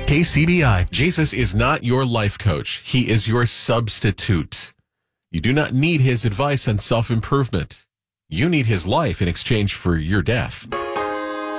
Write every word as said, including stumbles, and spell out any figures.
K C B I. Jesus is not your life coach. He is your substitute. You do not need his advice on self-improvement. You need his life in exchange for your death.